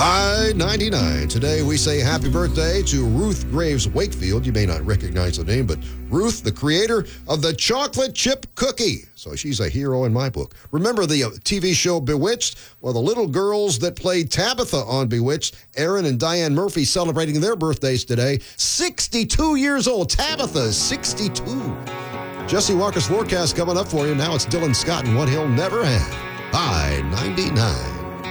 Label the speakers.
Speaker 1: I-99. Today we say happy birthday to Ruth Graves Wakefield. You may not recognize the name, but Ruth, the creator of the chocolate chip cookie. So she's a hero in my book. Remember the TV show Bewitched? Well, the little girls that played Tabitha on Bewitched, Erin and Diane Murphy, celebrating their birthdays today. 62 years old. Tabitha is 62. Jesse Walker's forecast coming up for you. Now it's Dylan Scott and what he'll never have. I-99.